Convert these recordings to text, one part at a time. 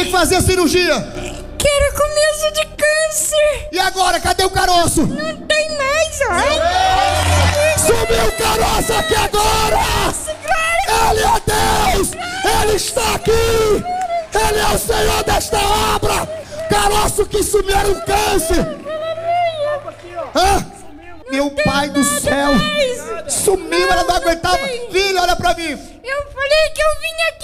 tinha que fazer a cirurgia. Que era começo de câncer. E agora, cadê o caroço? Não tem mais, ó. Sumiu o caroço aqui agora! Ele é Deus! Ele está aqui! Ele é o Senhor desta obra! Caroço que sumiu era um câncer! Hã? Meu pai do céu! Sumiu, ela não aguentava! Filha, olha pra mim! Eu falei que eu vim aqui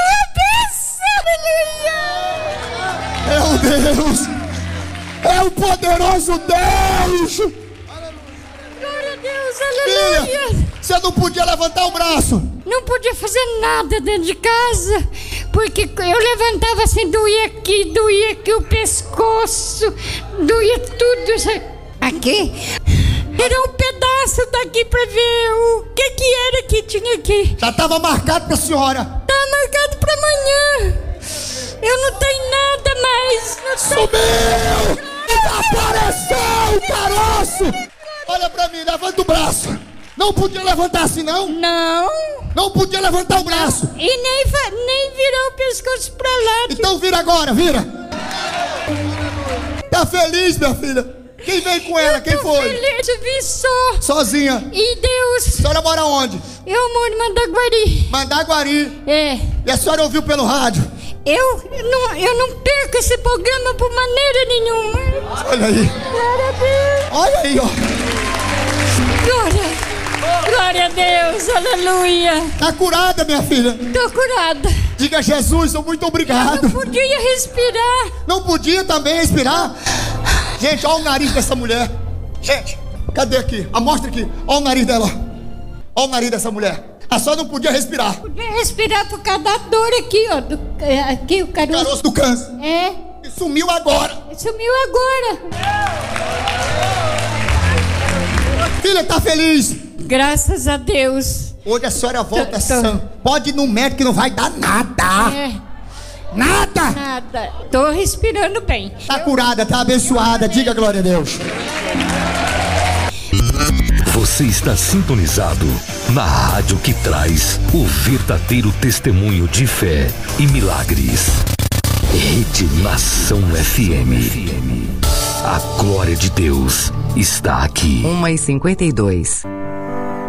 buscar uma peça! Meu Deus! É o poderoso Deus! Glória a Deus, aleluia! Filha, você não podia levantar o braço! Não podia fazer nada dentro de casa, porque eu levantava assim, doía aqui o pescoço, doía tudo isso aqui. Era um pedaço daqui pra ver o que era que tinha aqui. Já estava marcado pra senhora! Tá marcado pra amanhã. Eu não tenho nada mais. Sumiu! Apareceu o caroço! Olha pra mim, levanta o braço! Não podia levantar assim, não? Não. Não podia levantar o braço! E nem virar o pescoço pra lá. Então vira agora, vira! Tá feliz, minha filha? Quem veio com ela? Quem foi? Feliz, eu vim só. Sozinha. E Deus. A senhora mora onde? Eu moro em Mandaguari. Mandaguari. É. E a senhora ouviu pelo rádio? Eu não perco esse programa por maneira nenhuma. Olha aí. Glória a Deus. Olha aí, ó. Glória a Deus, aleluia. Tá curada, minha filha? Tô curada. Diga, Jesus, muito obrigado. Eu não podia respirar. Não podia também respirar? Gente, olha o nariz dessa mulher. Gente, cadê aqui? Mostra aqui. Olha o nariz dela. Olha o nariz dessa mulher. A senhora não podia respirar. Podia respirar por causa da dor aqui, ó. Aqui o caroço. Caroço do câncer. É. E sumiu agora. Sumiu agora. Filha, tá feliz? Graças a Deus. Hoje a senhora volta sã. Pode ir no médico que não vai dar nada. É. Nada. Nada. Tô respirando bem. Tá curada, tá abençoada. Diga glória a Deus. Você está sintonizado na rádio que traz o verdadeiro testemunho de fé e milagres. Rede Nação FM. A glória de Deus está aqui. 1h52.